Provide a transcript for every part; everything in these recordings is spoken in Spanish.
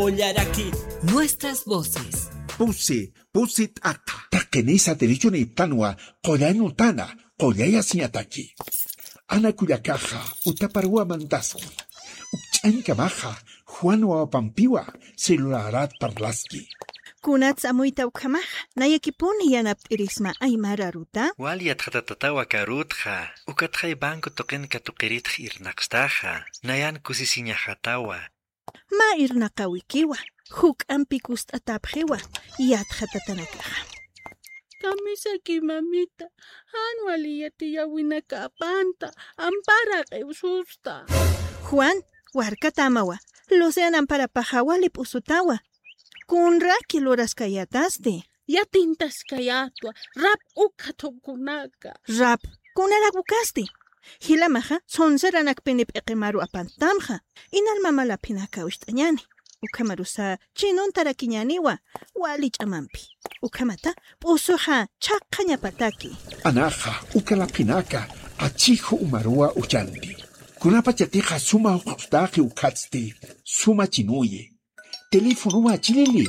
Collaraqui. Nuestras voces. Pusit aka. Takenisa derecho ni tanwa, collano tana, collaya siataki. Ana kuyakaja, utaparua mandaski. Uchanka maja, Juanwa pampiwa, celularat parlaski. Kunats amuita ukamaja, nayakipuni yanap irisma aymara ruta. Waliat hatatatawa karutja, ukatjay banco toquen katuqirit irnaqstaja, nayan kusisiña hatawa. Ma irnaqawikiwa, huk ampikust atapjiwa, yat hatatanakaja. Kamisaki mamita, hanwali yatiyawinaka apanta, ampara qewsusta. Juan, warkatamawa, losean ampara pajawalip usutawa. Kunra kiloras kayataste. Yatintas kayatwa, rap ukatokunaka. Rap, kunaragukaste. Hilamaja, sonzeranak pinip eqimaru apantamja. Inalmama la pinaka ushtañani. Ukamarusa, chinon tarakiñaniwa, walich amampi. Ukamata, usoja, chakaña pataki. Anaja, ukalapinaka, achijo umarua uchanti. Kunapa chatija suma uqustaqi ukatsti, suma chinuye. Teléfono wa chilili.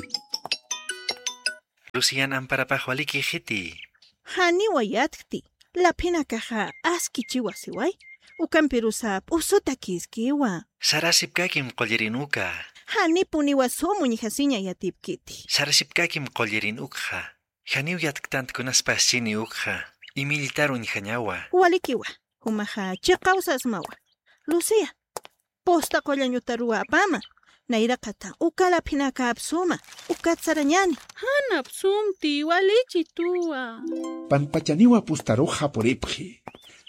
Lucian amparapajwaliki hiti. Hani wayatkti. La pinakaja askichiwasiway. Ukampirusa usotakiskiwa. Sarasipkakim qollerinuka. Hani puniwa somuñijasiña yatipkiti. Sarasipkakim qollerinukja. Janiw yatktant kunaspasini ukja. Imilitarun jañawa. Walikiwa. Humaja chiqawsasmawa. Lucia. Posta qollañutarua apama. Nairakata ukala pinaka absuma. Ukatsarañani. Hanap sumti walichi tuwa. Panpachaniwa pustaroja por epje.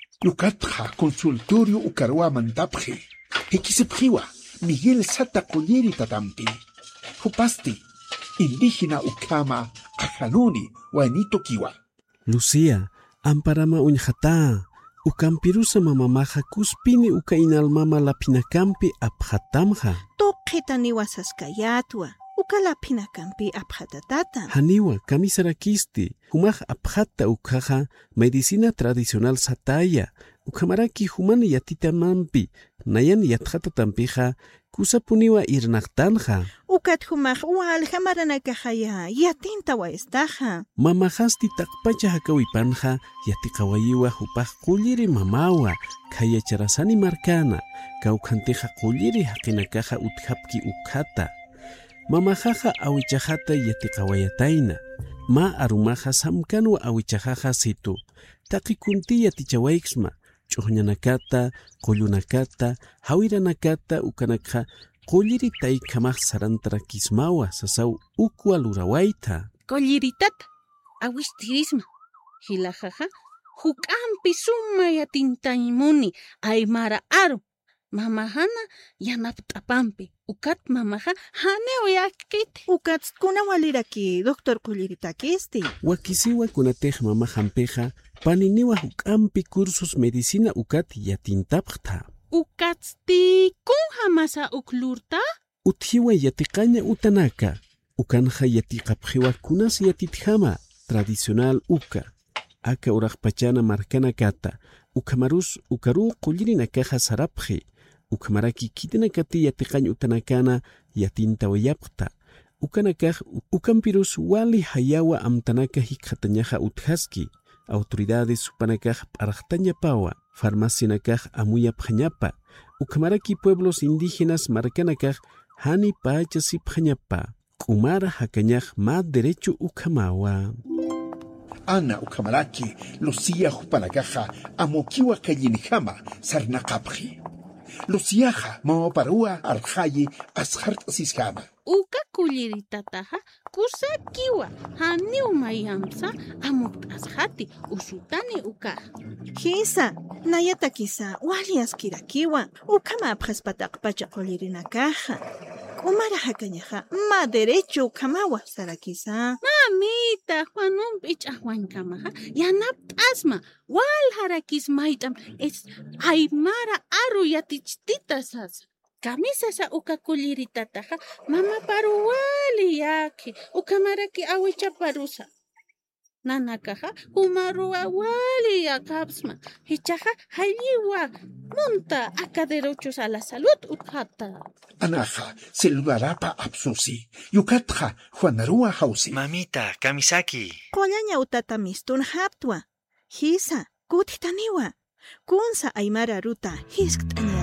Lukatja consultorio ukarua mantapje. Hekisepjiwa Miguel Sata Colleri tatampi. Hupasti. Indígena ukama ajanuni wanito kiwa. Lucia, amparama unjata. Ukampirusa mamamaja kuspini uka inalmama la pinakampi abhatamja. Toqita niwasaskayatwa. Uka la pinakampi abhatatata. Haniwa kamisarakisti. Humaj abhata ukaja medicina tradicional sataya. Ukamaraki humani yatita mampi. Nayan yatjata tampija. Kusapuniwa irnaqtanja. Ukat humaj walja maranakajaya. Yatinta wa estaja. Mamajasti takpacha hakawipanja. Yatikawayiwa hupaj kulliri mamawa. Kaya charasani markana. Kaukanteja kulliri hakinakaja uthapki ukhata. Mamajaja awichajata yatikawayataina. Ma arumaja samkanwa awichajaja situ. Takikunti yatichawaiksma. Chuhnyanakata, kollunakata, hawiranakata ukanakha kolliri taykamaj sarantara kismawa sasau ukwa lurawaita. Kolliritata, awistirisma. Hilajaja, hukampi suma yatintaimuni, aymara aro. Mamahana yanaptapampi. Ukat mamaja haneo yakiti. Ukat kuna waliraki, doctor Kulliritakisti. Wakisiwa kunatej mamahampeja, paniniwa hukampi cursos medicina ukat yatintapta. Ukatsti kunja masa uklurta? Uthiwa yatiqaña utanaka. Ukanja yatiqapjiwa kunas yatitjama, tradicional uka. Aka uraqpachana markana kata. Ukamarus ukaru qullirinakaja sarapji. Ukamaraki kitinakati yatiqaña utanakana yatintawayapta. Ukanakaj ukampirus wali hayawa amtanaka hikjatañaja uthaski. Autoridades supanakaj parajtañapawa. Farmacinakaj amuyapjañapa. Ukamaraki pueblos indígenas markanakaj hani pachasipjañapa. Kumara hakañaj ma derecho ukamawa. Ana ukamaraki Lucia hupanakaja amokiwa kallinijama sarnaqapji. Luciaja maoparua arjaye ashart asiskama. Uka kulliritataja kusakiwa haniu mayamsa amut ashati usutani uka. Hisa, nayatakisa waliaskirakiwa. Ukama abjaspatakpacha kollirinakaja. Kumara hakañaja ma derecho ukamawa sarakisa. Mamita, Juanun pichahwankamaja yanaptasma wal harakis maitam es aymara aru yatichtitasas. Kamisasa uka kulliritataja mama paruwali yaki ukamaraki awicha parusa. nanakaja humarua wali akapsma hichaja hayliwa monta acá derechos a la salud utkata. Anaja, Silvarapa Apsusi, Yukatja, Juanarua Hausi. Mamita, Kamisaki. Qollaña utata mistun haptwa. Hisa, kutitaniwa. Kunsa aymara ruta hisktaña